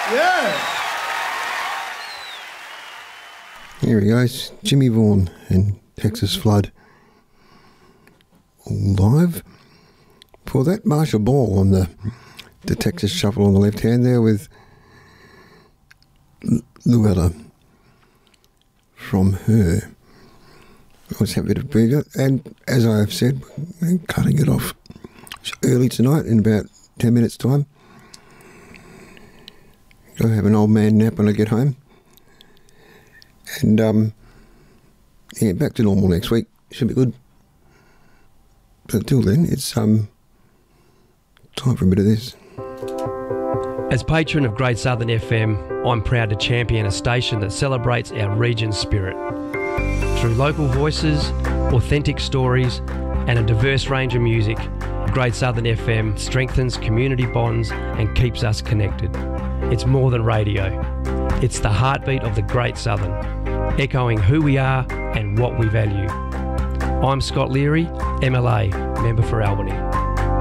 Yeah. Here he goes, Jimmy Vaughan and Texas Flood. All live. For that, Marshall Ball on the Texas Shuffle on the left hand there with Luella from Her. Let's have a bit of bigger. And as I have said, we're cutting it off early tonight in about 10 minutes' time. Go have an old man nap when I get home. And, yeah, back to normal next week. Should be good. But until then, it's time for a bit of this. As patron of Great Southern FM, I'm proud to champion a station that celebrates our region's spirit. Through local voices, authentic stories, and a diverse range of music, Great Southern FM strengthens community bonds and keeps us connected. It's more than radio. It's the heartbeat of the Great Southern, echoing who we are and what we value. I'm Scott Leary, MLA, member for Albany.